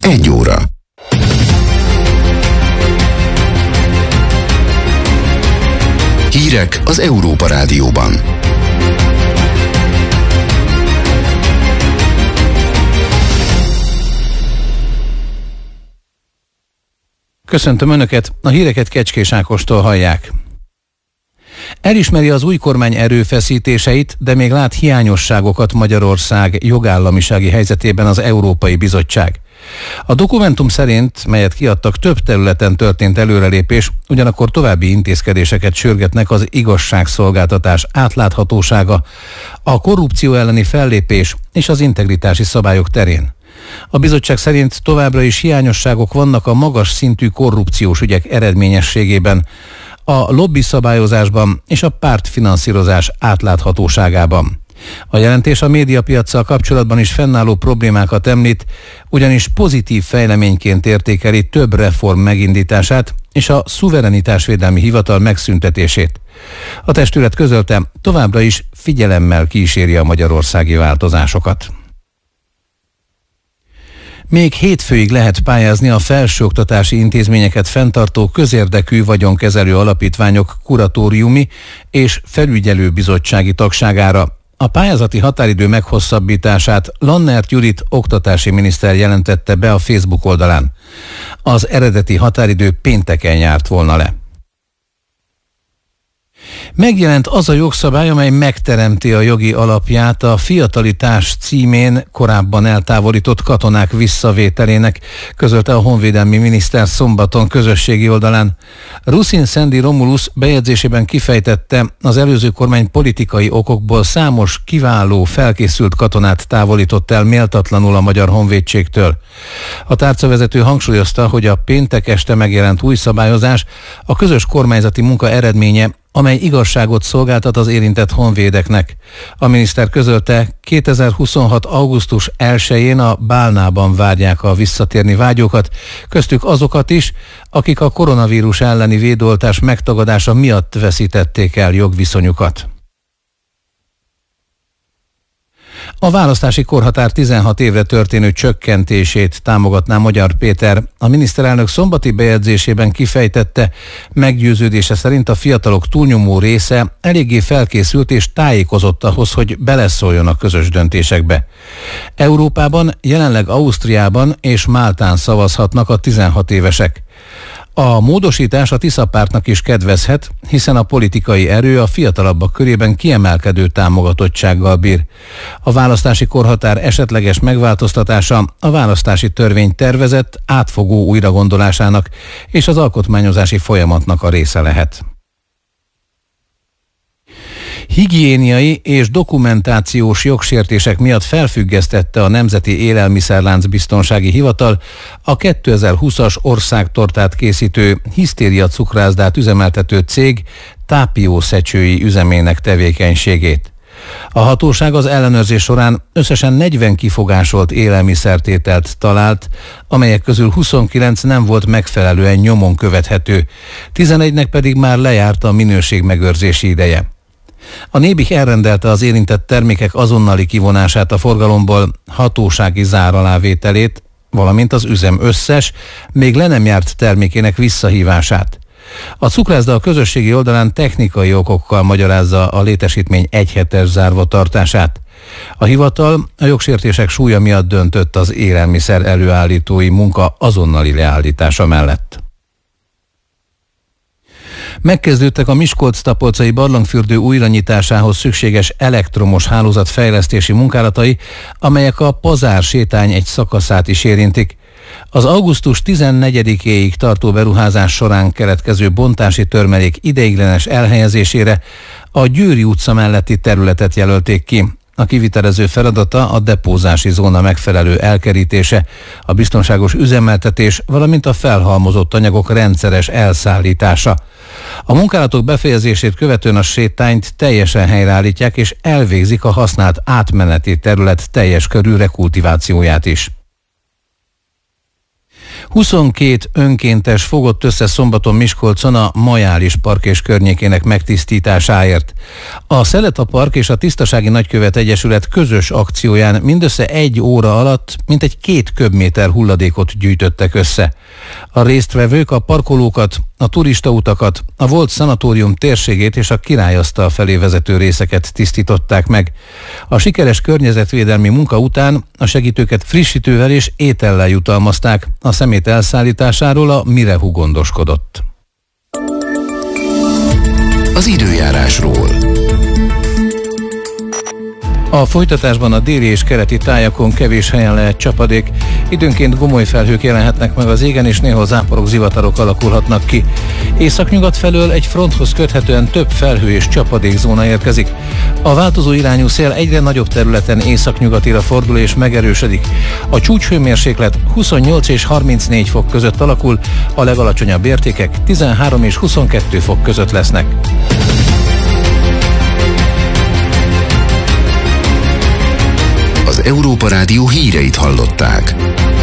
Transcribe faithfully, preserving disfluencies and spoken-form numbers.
egy óra. Hírek az Európa Rádióban. Köszöntöm Önöket, a híreket Kecskés Ákostól hallják. Elismeri az új kormány erőfeszítéseit, de még lát hiányosságokat Magyarország jogállamisági helyzetében az Európai Bizottság. A dokumentum szerint, melyet kiadtak, több területen történt előrelépés, ugyanakkor további intézkedéseket sürgetnek az igazságszolgáltatás átláthatósága, a korrupció elleni fellépés és az integritási szabályok terén. A bizottság szerint továbbra is hiányosságok vannak a magas szintű korrupciós ügyek eredményességében, a lobby szabályozásban és a pártfinanszírozás átláthatóságában. A jelentés a médiapiaccal kapcsolatban is fennálló problémákat említ, ugyanis pozitív fejleményként értékeli több reform megindítását és a szuverenitásvédelmi hivatal megszüntetését. A testület közölte, továbbra is figyelemmel kíséri a magyarországi változásokat. Még hétfőig lehet pályázni a felsőoktatási intézményeket fenntartó közérdekű vagyonkezelő alapítványok kuratóriumi és felügyelőbizottsági tagságára. A pályázati határidő meghosszabbítását Lannert Judit oktatási miniszter jelentette be a Facebook oldalán. Az eredeti határidő pénteken járt volna le. Megjelent az a jogszabály, amely megteremti a jogi alapját a fiatalitás címén korábban eltávolított katonák visszavételének, közölte a honvédelmi miniszter szombaton közösségi oldalán. Rusin Szendi Romulus bejegyzésében kifejtette, az előző kormány politikai okokból számos kiváló, felkészült katonát távolított el méltatlanul a magyar honvédségtől. A tárcavezető hangsúlyozta, hogy a péntek este megjelent új szabályozás a közös kormányzati munka eredménye, amely igazságot szolgáltat az érintett honvédeknek. A miniszter közölte, kétezer-huszonhat. augusztus elsején a Bálnában várják a visszatérni vágyókat, köztük azokat is, akik a koronavírus elleni védőoltás megtagadása miatt veszítették el jogviszonyukat. A választási korhatár tizenhat évre történő csökkentését támogatná Magyar Péter. A miniszterelnök szombati bejegyzésében kifejtette, meggyőződése szerint a fiatalok túlnyomó része eléggé felkészült és tájékozott ahhoz, hogy beleszóljon a közös döntésekbe. Európában, jelenleg Ausztriában és Máltán szavazhatnak a tizenhat évesek. A módosítás a Tisza pártnak is kedvezhet, hiszen a politikai erő a fiatalabbak körében kiemelkedő támogatottsággal bír. A választási korhatár esetleges megváltoztatása a választási törvény tervezett átfogó újragondolásának és az alkotmányozási folyamatnak a része lehet. Higiéniai és dokumentációs jogsértések miatt felfüggesztette a Nemzeti Élelmiszerlánc Biztonsági Hivatal a kétezer-húszas országtortát készítő Hisztéria cukrászdát üzemeltető cég tápiószecsői üzemének tevékenységét. A hatóság az ellenőrzés során összesen negyven kifogásolt élelmiszertételt talált, amelyek közül huszonkilenc nem volt megfelelően nyomon követhető, tizenegynek pedig már lejárt a minőségmegőrzési ideje. A Nébih elrendelte az érintett termékek azonnali kivonását a forgalomból, hatósági zár alávételét, valamint az üzem összes, még le nem járt termékének visszahívását. A cukrászda a közösségi oldalán technikai okokkal magyarázza a létesítmény egyhetes zárva tartását. A hivatal a jogsértések súlya miatt döntött az élelmiszer előállítói munka azonnali leállítása mellett. Megkezdődtek a Miskolc-Tapolcai barlangfürdő újranyitásához szükséges elektromos hálózat fejlesztési munkálatai, amelyek a Pazár sétány egy szakaszát is érintik. Az augusztus tizennegyedikéig tartó beruházás során keletkező bontási törmelék ideiglenes elhelyezésére a Győri utca melletti területet jelölték ki. A kivitelező feladata a depózási zóna megfelelő elkerítése, a biztonságos üzemeltetés, valamint a felhalmozott anyagok rendszeres elszállítása. A munkálatok befejezését követően a sétányt teljesen helyreállítják és elvégzik a használt átmeneti terület teljes körű rekultivációját is. huszonkét önkéntes fogott össze szombaton Miskolcon a Majális park és környékének megtisztításáért. A Szeleta Park és a Tisztasági Nagykövet Egyesület közös akcióján mindössze egy óra alatt mintegy két köbméter hulladékot gyűjtöttek össze. A résztvevők a parkolókat, a turistautakat, a volt szanatórium térségét és a Királyasztal felé vezető részeket tisztították meg. A sikeres környezetvédelmi munka után a segítőket frissítővel és étellel jutalmazták. A szemét elszállításáról a Mirehu gondoskodott. Az időjárásról. A folytatásban a déli és keleti tájakon kevés helyen lehet csapadék, időnként gomoly felhők jelenhetnek meg az égen, és néhol záporok, zivatarok alakulhatnak ki. Északnyugat felől egy fronthoz köthetően több felhő és csapadékzóna érkezik. A változó irányú szél egyre nagyobb területen északnyugatira fordul és megerősödik. A csúcshőmérséklet huszonnyolc és harmincnégy fok között alakul, a legalacsonyabb értékek tizenhárom és huszonkettő fok között lesznek. Az Európa Rádió híreit hallották.